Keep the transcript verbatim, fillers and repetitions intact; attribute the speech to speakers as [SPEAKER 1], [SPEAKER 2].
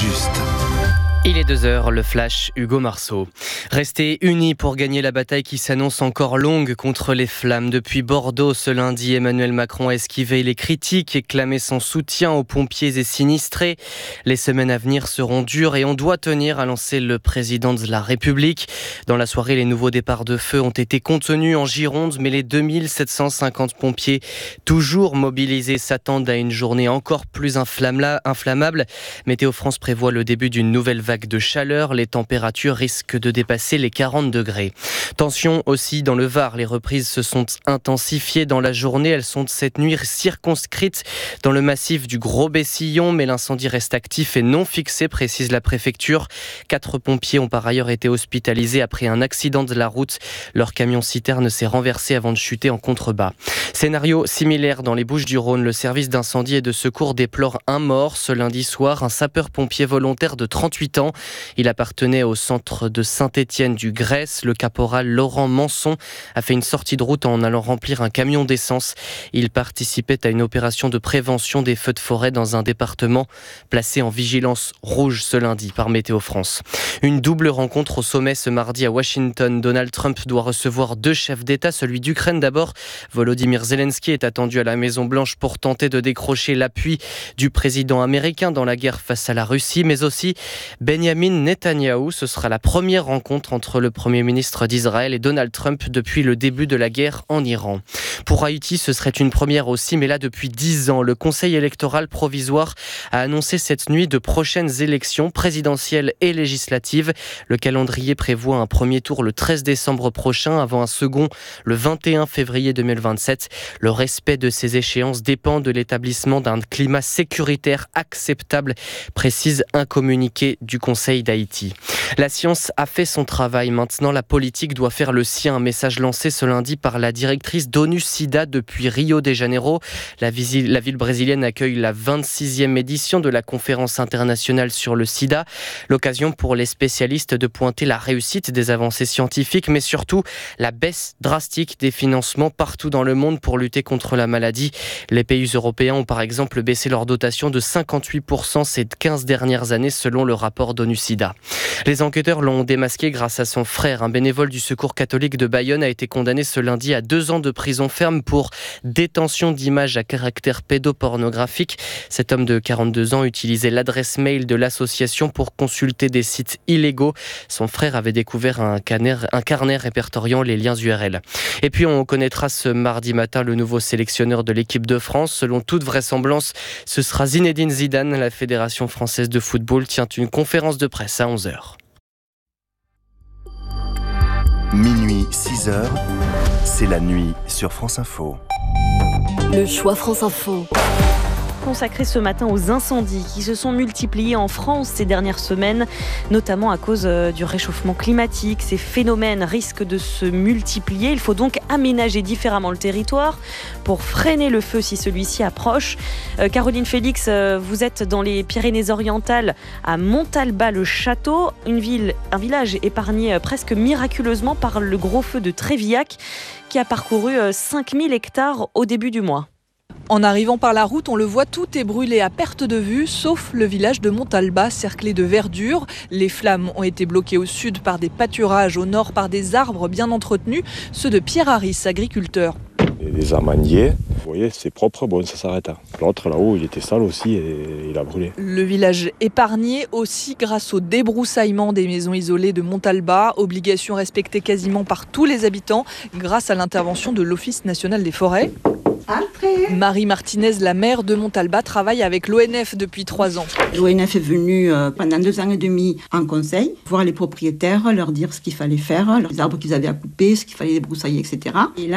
[SPEAKER 1] juste.
[SPEAKER 2] Il est deux heures, le flash, Hugo Marceau. Restez unis pour gagner la bataille qui s'annonce encore longue contre les flammes. Depuis Bordeaux, ce lundi, Emmanuel Macron a esquivé les critiques et clamé son soutien aux pompiers et sinistrés. Les semaines à venir seront dures et on doit tenir, a lancé le président de la République. Dans la soirée, les nouveaux départs de feu ont été contenus en Gironde, mais les deux mille sept cent cinquante pompiers, toujours mobilisés, s'attendent à une journée encore plus inflammable. Météo France prévoit le début d'une nouvelle vague de chaleur, les températures risquent de dépasser les quarante degrés. Tension aussi dans le Var, les reprises se sont intensifiées dans la journée, elles sont cette nuit circonscrites dans le massif du Gros-Bessillon, mais l'incendie reste actif et non fixé, précise la préfecture. Quatre pompiers ont par ailleurs été hospitalisés après un accident de la route. Leur camion-citerne s'est renversé avant de chuter en contrebas. Scénario similaire dans les Bouches-du-Rhône, le service d'incendie et de secours déplore un mort ce lundi soir, un sapeur-pompier volontaire de trente-huit ans. Il appartenait au centre de Saint-Étienne du Grèce. Le caporal Laurent Manson a fait une sortie de route en allant remplir un camion d'essence. Il participait à une opération de prévention des feux de forêt dans un département placé en vigilance rouge ce lundi par Météo France. Une double rencontre au sommet ce mardi à Washington. Donald Trump doit recevoir deux chefs d'État, celui d'Ukraine d'abord. Volodymyr Zelensky est attendu à la Maison-Blanche pour tenter de décrocher l'appui du président américain dans la guerre face à la Russie, mais aussi Benjamin Netanyahou. Ce sera la première rencontre entre le Premier ministre d'Israël et Donald Trump depuis le début de la guerre en Iran. Pour Haïti, ce serait une première aussi, mais là depuis dix ans, le Conseil électoral provisoire a annoncé cette nuit de prochaines élections présidentielles et législatives. Le calendrier prévoit un premier tour le treize décembre prochain, avant un second le vingt et un février deux mille vingt-sept. Le respect de ces échéances dépend de l'établissement d'un climat sécuritaire acceptable, précise un communiqué du Conseil d'Haïti. La science a fait son travail, maintenant la politique doit faire le sien. Un message lancé ce lundi par la directrice d'ONU-SIDA depuis Rio de Janeiro. La, visi- la ville brésilienne accueille la vingt-sixième édition de la conférence internationale sur le sida. L'occasion pour les spécialistes de pointer la réussite des avancées scientifiques, mais surtout la baisse drastique des financements partout dans le monde pour lutter contre la maladie. Les pays européens ont par exemple baissé leur dotation de cinquante-huit pour cent ces quinze dernières années selon le rapport d'ONU-SIDA. Les enquêteurs l'ont démasqué grâce à son frère. Un bénévole du Secours catholique de Bayonne a été condamné ce lundi à deux ans de prison ferme pour détention d'images à caractère pédopornographique. Cet homme de quarante-deux ans utilisait l'adresse mail de l'association pour consulter des sites illégaux. Son frère avait découvert un carnet, un carnet répertoriant les liens U R L. Et puis on connaîtra ce mardi matin le nouveau sélectionneur de l'équipe de France. Selon toute vraisemblance, ce sera Zinedine Zidane. La Fédération française de football tient une conférence de presse à onze heures.
[SPEAKER 1] Minuit, six heures, c'est la nuit sur France Info.
[SPEAKER 3] Le choix France Info.
[SPEAKER 4] Consacré ce matin aux incendies qui se sont multipliés en France ces dernières semaines, notamment à cause du réchauffement climatique. Ces phénomènes risquent de se multiplier. Il faut donc aménager différemment le territoire pour freiner le feu si celui-ci approche. Euh, Caroline Félix, euh, vous êtes dans les Pyrénées-Orientales à Montalbas-le-Château, une ville, un village épargné euh, presque miraculeusement par le gros feu de Trévillac qui a parcouru euh, cinq mille hectares au début du mois.
[SPEAKER 5] En arrivant par la route, on le voit, tout est brûlé à perte de vue, sauf le village de Montalbas, cerclé de verdure. Les flammes ont été bloquées au sud par des pâturages, au nord par des arbres bien entretenus, ceux de Pierre Harris, agriculteur.
[SPEAKER 6] Et des amandiers, vous voyez, c'est propre, bon, ça s'arrête. L'autre là-haut, il était sale aussi et il a brûlé.
[SPEAKER 5] Le village épargné aussi grâce au débroussaillement des maisons isolées de Montalbas, obligation respectée quasiment par tous les habitants grâce à l'intervention de l'Office national des forêts. Entrez. Marie Martinez, la maire de Montalbas, travaille avec l'O N F depuis trois ans.
[SPEAKER 7] L'O N F est venu pendant deux ans et demi en conseil, voir les propriétaires, leur dire ce qu'il fallait faire, les arbres qu'ils avaient à couper, ce qu'il fallait débroussailler, et cetera. Et là,